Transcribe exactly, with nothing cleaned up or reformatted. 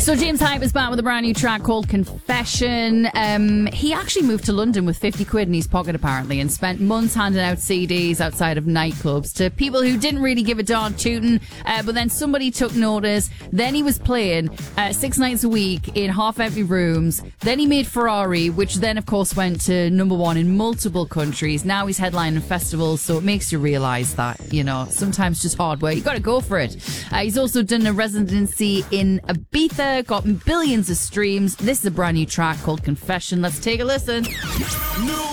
So James Hype is back with a brand new track called Confession. Um, he actually moved to London with fifty quid in his pocket apparently and spent months handing out C Ds outside of nightclubs to people who didn't really give a darn tootin', uh, but then somebody took notice. Then he was playing uh, six nights a week in half-empty rooms. Then he made Ferrari, which then of course went to number one in multiple countries. Now he's headlining festivals, so it makes you realise that, you know, sometimes just hard work. You got to go for it. Uh, he's also done a residency in Ibiza, got billions of streams. This is a brand new track called Confession. Let's take a listen. New